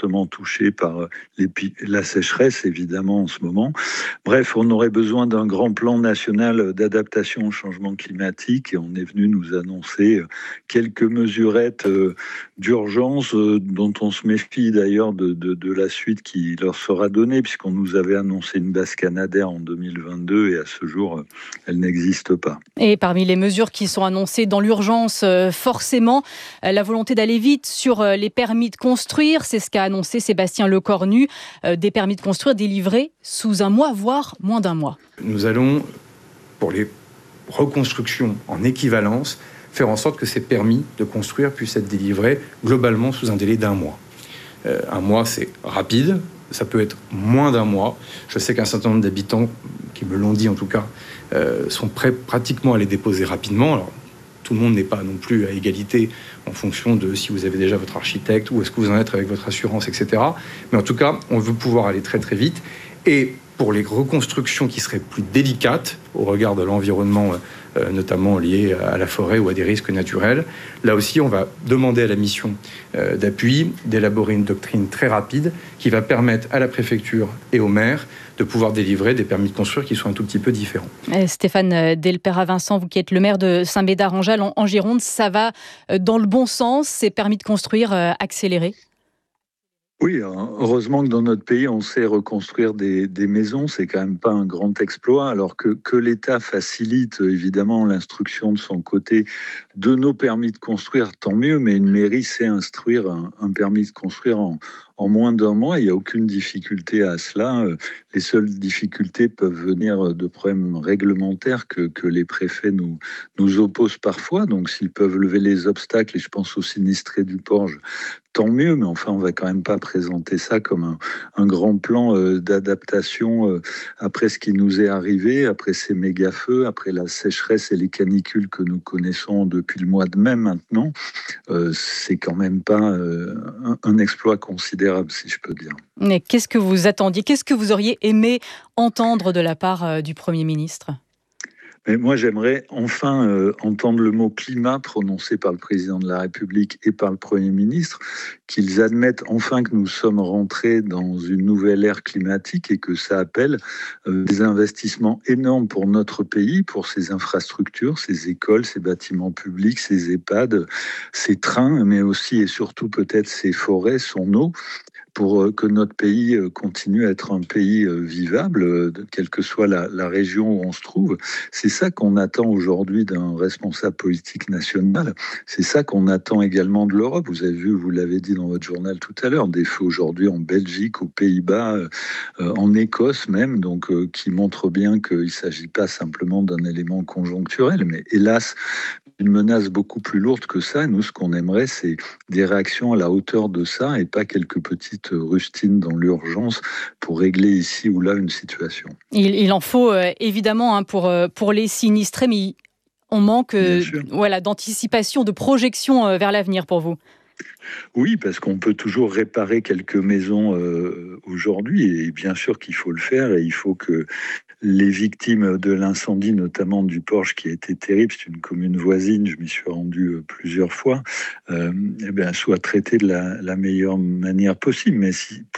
fortement touchés par la sécheresse, évidemment, en ce moment. Bref, on aurait besoin d'un grand plan national d'adaptation au changement climatique et on est venu nous annoncer quelques mesurettes d'urgence dont on se méfie d'ailleurs de la suite qui leur sera donnée, puisqu'on nous avait annoncé une base canadaire en 2022 et à ce jour, elle n'existe pas. Et parmi les mesures qui sont annoncées dans l'urgence, forcément, la volonté d'aller vite sur les permis de construire, c'est ce qu'a annoncé Sébastien Lecornu, des permis de construire délivrés sous un mois, voire moins d'un mois. Nous allons, pour les reconstructions en équivalence, faire en sorte que ces permis de construire puissent être délivrés globalement sous un délai d'un mois. Un mois, c'est rapide, ça peut être moins d'un mois. Je sais qu'un certain nombre d'habitants, qui me l'ont dit en tout cas, sont prêts pratiquement à les déposer rapidement. Alors, tout le monde n'est pas non plus à égalité en fonction de si vous avez déjà votre architecte, ou est-ce que vous en êtes avec votre assurance, etc. Mais en tout cas, on veut pouvoir aller très très vite. Et pour les reconstructions qui seraient plus délicates au regard de l'environnement, notamment lié à la forêt ou à des risques naturels, là aussi on va demander à la mission d'appui d'élaborer une doctrine très rapide qui va permettre à la préfecture et au maire de pouvoir délivrer des permis de construire qui sont un tout petit peu différents. Stéphane Delpera-Vincent, vous qui êtes le maire de Saint-Médard-en-Jalles en Gironde, ça va dans le bon sens, ces permis de construire accélérés ? Oui, heureusement que dans notre pays, on sait reconstruire des maisons. C'est quand même pas un grand exploit. Alors que l'État facilite évidemment l'instruction de son côté de nos permis de construire, tant mieux. Mais une mairie sait instruire un permis de construire en moins d'un mois. Il n'y a aucune difficulté à cela. Les seules difficultés peuvent venir de problèmes réglementaires que les préfets nous opposent parfois. Donc s'ils peuvent lever les obstacles, et je pense aux sinistrés du Porge, tant mieux, mais enfin, on va quand même pas présenter ça comme un grand plan d'adaptation après ce qui nous est arrivé, après ces méga-feux, après la sécheresse et les canicules que nous connaissons depuis le mois de mai maintenant. C'est quand même pas un exploit considérable, si je peux dire. Mais qu'est-ce que vous attendiez ? Qu'est-ce que vous auriez aimé entendre de la part du Premier ministre ? Mais moi, j'aimerais enfin entendre le mot climat prononcé par le président de la République et par le Premier ministre, qu'ils admettent enfin que nous sommes rentrés dans une nouvelle ère climatique et que ça appelle des investissements énormes pour notre pays, pour ses infrastructures, ses écoles, ses bâtiments publics, ses EHPAD, ses trains, mais aussi et surtout peut-être ses forêts, son eau, pour que notre pays continue à être un pays vivable, quelle que soit la région où on se trouve. C'est ça qu'on attend aujourd'hui d'un responsable politique national. C'est ça qu'on attend également de l'Europe. Vous avez vu, vous l'avez dit dans votre journal tout à l'heure, des feux aujourd'hui en Belgique, aux Pays-Bas, en Écosse même, donc qui montrent bien qu'il ne s'agit pas simplement d'un élément conjoncturel, mais hélas, une menace beaucoup plus lourde que ça. Nous, ce qu'on aimerait, c'est des réactions à la hauteur de ça et pas quelques petites rustines dans l'urgence pour régler ici ou là une situation. Il en faut évidemment pour les sinistrés, mais on manque d'anticipation, de projection vers l'avenir pour vous. Oui, parce qu'on peut toujours réparer quelques maisons aujourd'hui, et bien sûr qu'il faut le faire, et il faut que les victimes de l'incendie, notamment du Porge, qui a été terrible, c'est une commune voisine, je m'y suis rendu plusieurs fois, soient traitées de la meilleure manière possible. Mais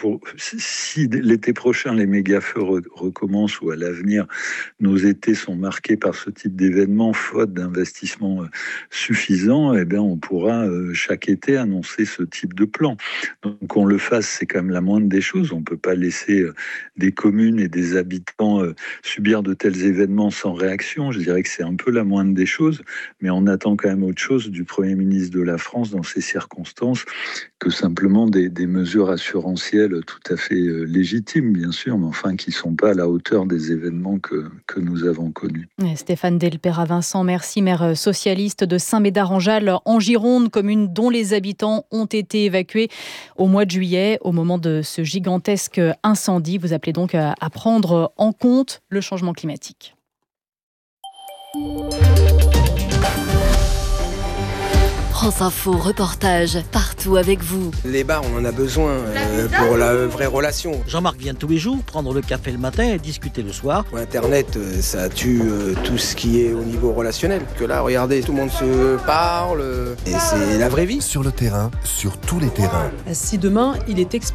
si l'été prochain, les méga-feux recommencent, ou à l'avenir, nos étés sont marqués par ce type d'événement, faute d'investissement suffisant, on pourra chaque été annoncer ce type de plan. Donc qu'on le fasse, c'est quand même la moindre des choses. On ne peut pas laisser des communes et des habitants subir de tels événements sans réaction. Je dirais que c'est un peu la moindre des choses, mais on attend quand même autre chose du Premier ministre de la France dans ces circonstances que simplement des mesures assurantielles tout à fait légitimes, bien sûr, mais enfin qui ne sont pas à la hauteur des événements que nous avons connus. Stéphane Delpera-Vincent, merci, maire socialiste de Saint-Médard-en-Jalles, en Gironde, commune dont les habitants ont été évacués au mois de juillet, au moment de ce gigantesque incendie. Vous appelez donc à prendre en compte le changement climatique. France Info, reportage partout avec vous. Les bars, on en a besoin pour la vraie relation. Jean-Marc vient tous les jours prendre le café le matin et discuter le soir. Internet, ça tue tout ce qui est au niveau relationnel. Que là, regardez, tout le monde se parle et c'est la vraie vie. Sur le terrain, sur tous les terrains. Si demain, il est